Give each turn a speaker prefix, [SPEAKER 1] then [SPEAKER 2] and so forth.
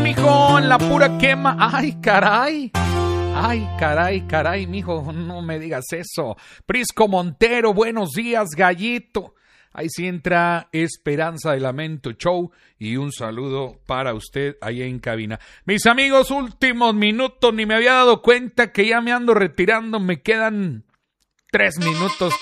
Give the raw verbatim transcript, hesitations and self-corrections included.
[SPEAKER 1] mijo, en la pura quema. Ay, caray. Ay, caray, caray, mijo, no me digas eso. Prisco Montero, buenos días, gallito. Ahí sí entra Esperanza de Lamento Show y un saludo para usted ahí en cabina. Mis amigos, últimos minutos, ni me había dado cuenta que ya me ando retirando, me quedan tres minutos